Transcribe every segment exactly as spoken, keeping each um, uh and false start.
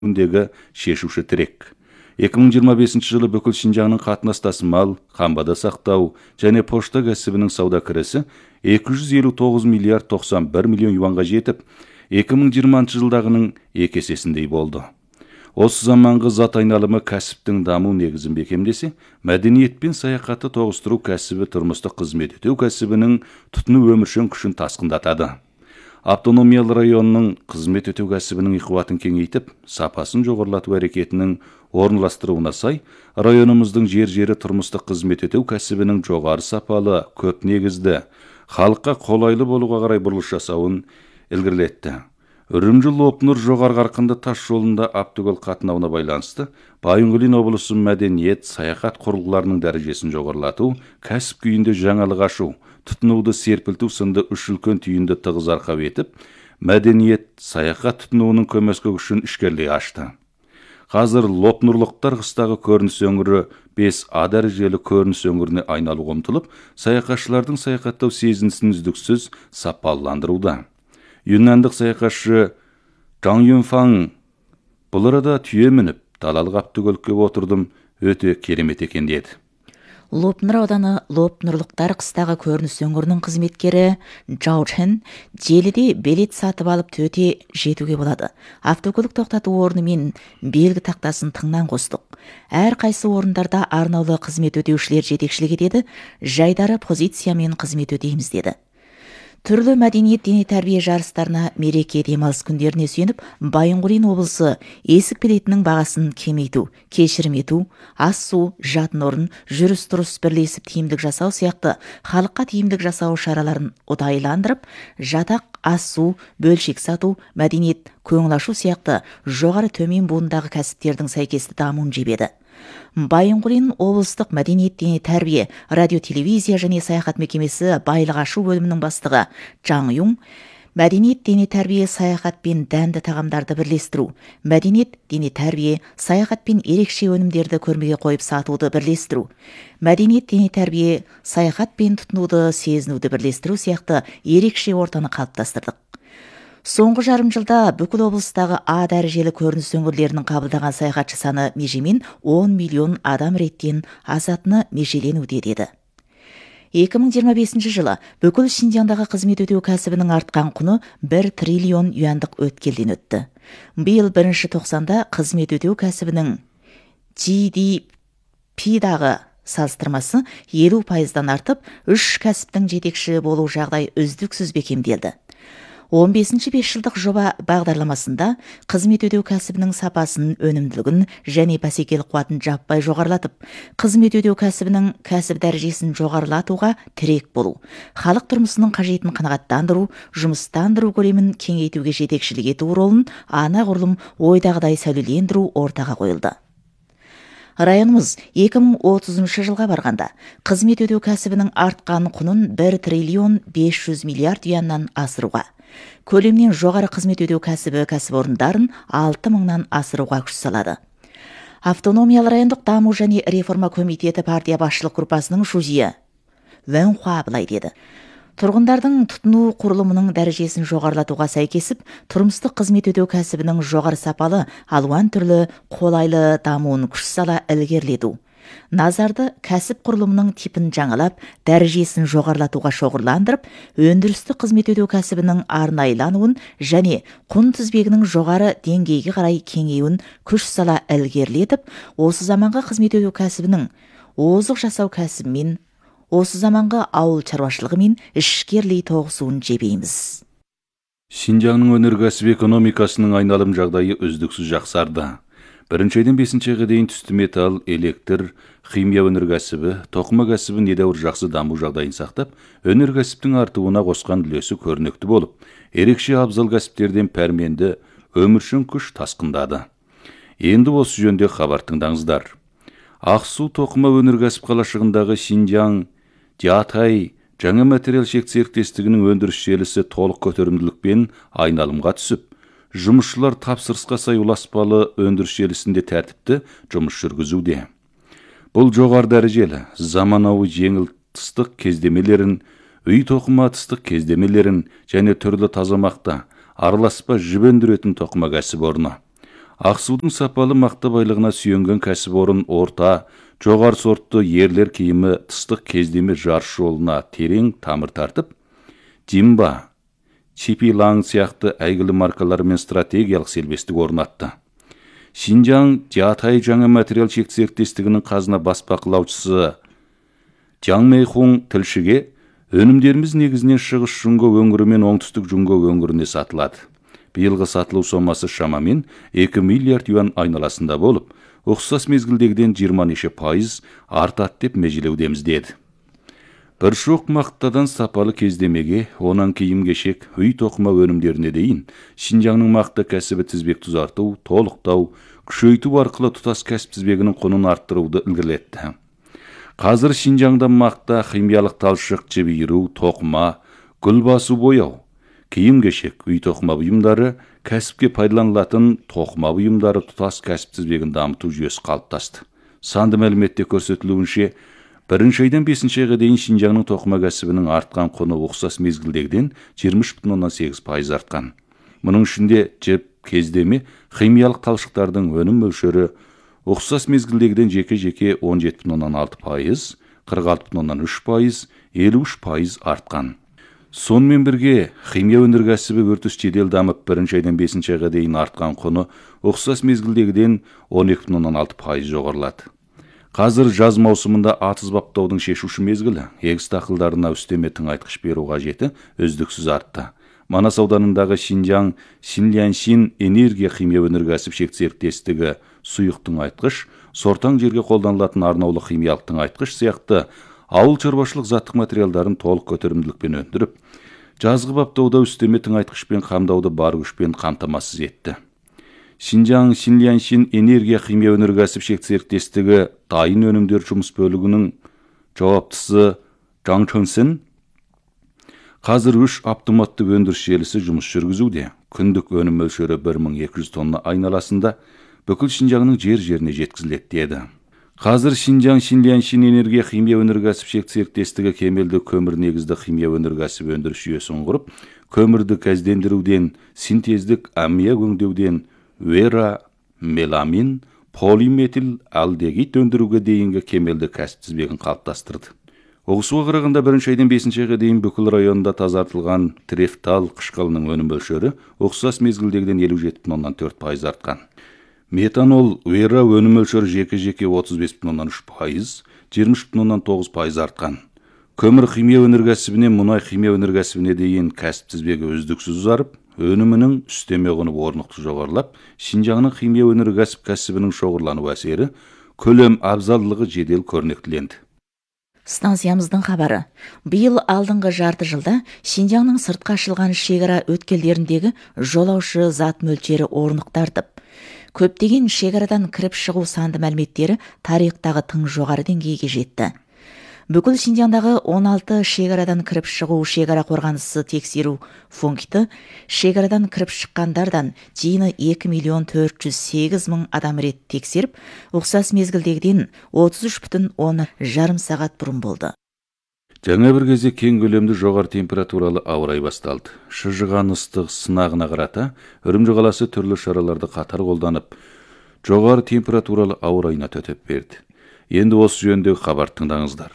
күндегі шешуші тірек. эки миң жыйырма бешинчи жылы бүкіл Шинжаңның қатынас тасымал, қамбада сақтау және пошта кәсібінің сауда кірісі эки жүз элүү тогуз миллиард токсон бир миллион юанға жетіп, эки миң жыйырманчы жылдағының екі есесіндей болды. Осы заманғы зат айналымы кәсіптің даму негізін бекемдесе, мәдениет пен саяхатты тоғыстыру кәсібі тұрмыстық қызмет ету кәсібінің тұтыну өміршең күшін тасқындатады. Автономиялы районның қызмет ету кәсібінің иқуатын кеңейтіп, сапасын жоғарылату әрекетінің орынластыруына сай, районымыздың жер-жері тұрмыстық қызмет ету кәсібінің жоғары сапалы, көп негізді, халыққа қолайлы болуға қарай бұрылыш жасауын ілгерілетті. Үрімжі Лопнұр жоғары қарқынды тас жолында автокөл қатынауына байланысты Байынғолин облысы мәдениет, саяхат құрылғыларының дәрежесін жоғарылату, кәсіп күйінде жаңалық ашу, тұтынуды серпілту сынды үш үлкен түйінді тығыз арқау етіп, мәдениет, саяхат тұтынуының көмескі күшін ішкерлей ашты. Қазір Лопнұрлықтар қыстағы көрініс өңірі бес А дәрежелі көрініс өңіріне айналуға ұмтылып, саяхатшылардың саяхаттау сезінісін үздіксіз сапаландыруда. Юннандық саяхатшы Жан Юнфаң бұл арада түйе мініп, далалық автокөлікке отырдым, өте керемет екен деді. Лопнұр ауданы Лопнұрлықтар қыстағы көрініс өңірінің қызметкері Жау Чен желіде билет сатып алып төте жетуге болады. Автокөлік тоқтату орны мен белгі тақтасын тыңнан қостық. Әр қайсы орындарда арнаулы қызмет өтеушілер жетекшілік етеді, жайдары позициямен қызмет өтейміз деді. Түрлі мәдениет дене тәрбие жарыстарына, мереке демалыс күндеріне сүйеніп, Байынғолин облысы есік билетінің бағасын кемейту, кешірім ету, ас су, жатын орын, жүріс тұрыс бірлесіп тиімдік жасау сияқты халыққа тиімдік жасау шараларын ұдайыландырып, жатақ, ас су, бөлшек сату, мәдениет, көңіл ашу сияқты жоғары төмен буындағы кәсіптердің сәйкесті дамуын жебеді. Байынғолин облыстық мәдениет дене тәрбие, радио телевизия және саяхат мекемесі байлық ашу бөлімінің бастығы Жан Юң, мәдениет дене тәрбие, саяхат пен дәнді тағамдарды бірлестіру, мәдениет дене тәрбие, саяхат пен ерекше өнімдерді көрмеге қойып сатуды бірлестіру, мәдениет дене тәрбие, саяхат пен тұтынуды сезінуді бірлестіру сияқты ерекше ортаны қалыптастырдық. Соңғы жарым жылда бүкіл облыстағы А дәрежелі көрініс өңірлерінің қабылдаған саяхатшы саны межемен он миллион адам реттен асатыны межеленуде деді. эки миң жыйырма бешинчи жылы бүкіл Шинжаңдағы қызмет өтеу кәсібінің артқан құны бір триллион юандық өткелден өтті. Биыл бірінші тоқсанда қызмет өтеу кәсібінің Джи Ди Пи-дағы салыстырмасы елу пайыздан артып, үш кәсіптің жетекші болу жағдай үздіксіз бекемделді. он бесінші бесжылдық жоба бағдарламасында қызмет өтеу кәсібінің сапасын, өнімділігін және бәсекелік қуатын жаппай жоғарылатып, қызмет өтеу кәсібінің кәсіп дәрежесін жоғарылатуға тірек болу, халық тұрмысының қажетін қанағаттандыру, жұмыстандыру көлемін кеңейтуге жетекшілік ету ролын анағұрлым ойдағыдай сәулелендіру ортаға қойылды. Районымыз эки миң отузунчу жылға барғанда қызмет өтеу кәсібінің артқан құнын бір триллион беш жүз миллиард юаннан асыруға, көлемнен жоғары қызмет өтеу кәсібі кәсіпорындарын алты мыңнан асыруға күш салады. Автономиялы райондық даму және реформа комитеті партия басшылық группасының шузия Вэн Хуа былай деді. Тұрғындардың тұтыну құрылымының дәрежесін жоғарылатуға сәйкесіп, тұрмыстық қызмет өтеу кәсібінің жоғары сапалы, алуан түрлі қолайлы дамуын күш сала ілгерілету. Назарды кәсіп құрылымының типін жаңалап, дәрежесін жоғарылатуға шоғырландырып, өндірістік қызмет өтеу кәсібінің арнайлануын және құн тізбегінің жоғары деңгейге қарай кеңеюін күш сала ілгерілетіп, осы заманғы қызмет өтеу кәсібінің озық жасау кәсібімен, осы заманғы ауыл шаруашылығы мен ішкерлей тоғысуын жебейміз. Шинжаңның өнеркәсіп экономикасының айналым жағдайы үздіксіз жақсарды. Біріншіден бесіншіге дейін түсті металл, электр, химия өнеркәсібі, тоқыма кәсібі недәуір жақсы даму жағдайын сақтап, өнеркәсіптің артуына қосқан үлесі көрнекті болып, ерекше абзал кәсіптерден пәрменді өміршең күш тасқындады. Енді осы жөнде хабар тыңдаңыздар. Ақсу тоқыма өнеркәсіп қалашығындағы Шинжаң Диатай жаңа материал шек серіктестігінің өндіріс желісі толық көтерімділікпен айналымға түсіп, жұмысшылар тапсырысқа сай уласпалы өндіріс желісінде тәртіпті жұмыс жүргізуде. Бұл жоғары дәрежелі, заманауи жеңіл тыстық кездемелерін, үй тоқыма тыстық кездемелерін және түрлі тазамақта араласпа жіп өндіретін тоқыма кәсіпорны. Ақсудың сапалы мақта байлығына сүйенген кәсіпорын орта, жоғары сортты ерлер киімі тыстық кездеме жарыс жолына терең тамыр тартып, Жимба, Чипилаң сияқты әйгілі маркаларымен стратегиялық селбестік орнатты. Шинжаң Жатай жаңа материал шекті серіктестігінің қазына бас бақылаушысы Жаң Мэйхун тілшіге өнімдеріміз негізінен шығыс Жунго өңірі мен оңтүстік Жунго өңіріне сатылады. Биылғы сатылу сомасы шамамен екі миллиард юан айналасында болып, ұқсас мезгілдегіден жиырма неше пайыз артады деп межелеудеміз деді. Бір шоқ мақтадан сапалы кездемеге, онан киім кешек, үй тоқыма өнімдеріне дейін, Шинжаңның мақта кәсібі тізбек тұзарту, толықтау, күшейту арқылы тұтас кәсіп тізбегінің құнын арттыруды ілгерілетті. Қазір Шинжаңда мақта, химиялық талшық, жіберу, тоқыма, гүл басу бояу, киім кешек, үй тоқыма бұйымдары, кәсіпке пайдаланылатын тоқыма бұйымдары тұтас кәсіп тізбегін дамыту жүйесі қалыптасты. Санды мәліметте көрсетілуінше, бірінші айдан бесінші айға дейін Шинжаңның тоқыма кәсібінің артқан құны ұқсас мезгілдегіден жиырма үш бүтін оннан сегіз пайыз артқан. Мұның ішінде жіп, кездеме, химиялық талшықтардың өнім мөлшері ұқсас мезгілдегіден жеке-жеке он жеті бүтін оннан алты пайыз, қырық алты бүтін оннан үш пайыз, елу үш пайыз артқан. Сонымен бірге, химия өнеркәсібі өртіс жедел дамып, бірінші айдан бесінші айға дейін артқан құны ұқсас мезгілдегіден он екі бүтін оннан алты пайыз жоғарылады. Қазір жаз маусымында атыз баптаудың шешуші мезгілі, егіс дақылдарына үстеме тыңайтқыш беру қажеті үздіксіз артты. Манас ауданындағы Шинжаң Шинляншин энергия химия өнеркәсіп шекті серіктестігі сұйық тыңайтқыш, сортаң жерге қолданылатын арнаулы химиялық тыңайтқыш сияқты ауыл шаруашылық заттық материалдарын толық көтерімділікпен өндіріп, жазғы баптауда үстеме тыңайтқышпен қамдауды бар күшпен қамтамасыз етті. Шинжаң Шинляншин энергия химия өнеркәсіп шекті серіктестігі дайын өнімдер жұмыс бөлігінің жауаптысы Жаң Чөнсен қазір үш автоматты өндіріс желісі жұмыс жүргізуде. Күндік өнім мөлшері бір мың екі жүз тонна айналасында бүкіл Шинжаңның жер-жеріне жеткізіледі деді. Қазір Шинжаң Шинляншин энергия химия өнеркәсіп шекті серіктестігі кемелді көмір негізді химия өнеркәсіп өндіріс жүйесін құрып, көмірді газдендіруден, синтездік аммиак өңдеуден вера, меламин, полиметил алдегид өндіруге дейінгі кемелді кәсіп тізбегін қалыптастырды. Оғысуға қарағанда бірінші айдан бесінші айға дейін бүкіл районда тазартылған трефтал қышқылының өнім мөлшері ұқсас мезгілдегіден елу жеті бүтін оннан төрт пайыз артқан. Метанол вера өнім мөлшері жеке-жеке отыз бес бүтін оннан үш пайыз, жиырма үш бүтін оннан тоғыз пайыз артқан. Көмір химия өнеркәсібінен мұнай химия өнеркәсібіне дейін кәсіп тізбегі үздіксіз ұзарып, өнімінің үстеме құны орнықты жоғарылап, Шинжаңның химия өнеркәсіп кәсібінің шоғырлану әсері, көлем абзалдылығы жедел көрнектіленді. Станциямыздың хабары. Биыл алдыңғы жарты жылда Шинжаңның сыртқа ашылған шекара өткелдеріндегі жолаушы зат мөлшері орнықтартып, көптеген шекарадан кіріп шығу санды мәліметтері тарихтағы тың жоғары деңгейге жетті. Бүкіл Шинжаңдағы он алты шекарадан кіріп шығу шекара қорғанысы тексеру пункті шекарадан кіріп шыққандардан жиыны екі миллион төрт жүз сегіз мың адам рет тексеріп, ұқсас мезгілдегіден отыз үш бүтін оннан жарым сағат бұрын болды. Жаңа бір кезде кең көлемді жоғары температуралы ауа райы басталды. Шыжыған ыстық сынағына қарата, Үрімжі қаласы түрлі шараларды қатар қолданып, жоғары температуралы ауа райына төтеп берді. Енді осы жөніндегі хабар тыңдаңыздар.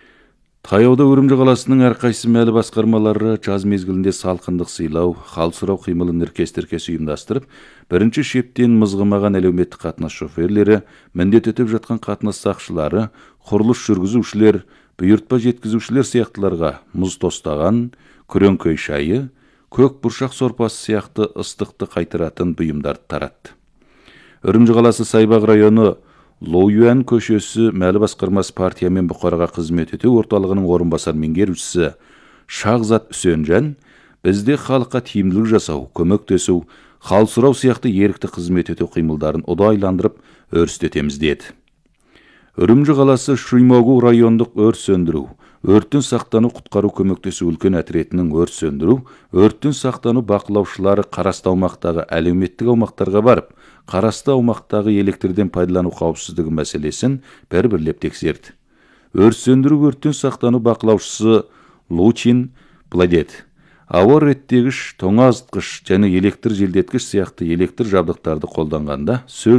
Таяуда Үрімжі қаласының әрқайсы мәлі басқармалары жаз мезгілінде салқындық сыйлау, хал сұрау қимылын іркес-тіркес ұйымдастырып, бірінші шептен мызғымаған әлеуметтік қатынас шоферлері, міндет өтеп жатқан қатынас сақшылары, құрылыс жүргізушілер, бұйыртпа жеткізушілер сияқтыларға мұз тостаған, күреңкөй шайы, көк бұршақ сорпасы сияқты ыстықты қайтаратын бұйымдарды таратты. Үрімжі қаласы Сайбақ районы Лоюан көшесі мәлі басқармасы партия мен бұқараға қызмет ету орталығының орынбасар меңгерушісі Шағзат Үсенжан бізде халыққа тиімділік жасау, көмектесу, хал сұрау сияқты ерікті қызмет ету қимылдарын ұдайландырып өрістетеміз деді. Үрімжі қаласы Шуймогу райондық өрт сөндіру, өрттен сақтану құтқару көмектесу үлкен әтіретінің өрт сөндіру, өрттен сақтану бақылаушылары қарасты аумақтағы әлеуметтік аумақтарға барып, қарасты аумақтағы электрден пайдалану қауіпсіздігі мәселесін бір-бірлеп тексерді. Өрт сөндіру өрттен сақтану бақылаушысы Лучин былай деді: Ауа реттегіш, тоңазытқыш және электр желдеткіш сияқты электр жабдықтарды қолданғанда сөз